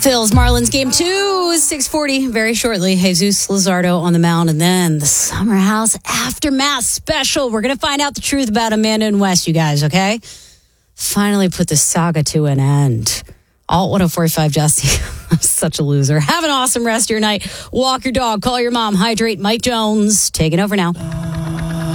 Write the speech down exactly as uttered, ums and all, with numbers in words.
Phil's Marlins game two, six forty, very shortly. Jesus Luzardo on the mound, and then the Summer House Aftermath special. We're going to find out the truth about Amanda and Wes, you guys, okay? Finally put the saga to an end. Alt one oh four point five, Jesse. I'm such a loser. Have an awesome rest of your night. Walk your dog, call your mom, hydrate. Mike Jones, taking over now.